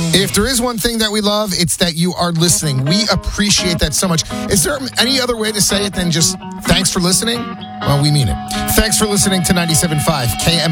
If there is one thing that we love, it's that you are listening. We appreciate that so much. Is there any other way to say it than just thanks for listening? Well, we mean it. Thanks for listening to 97.5 KM.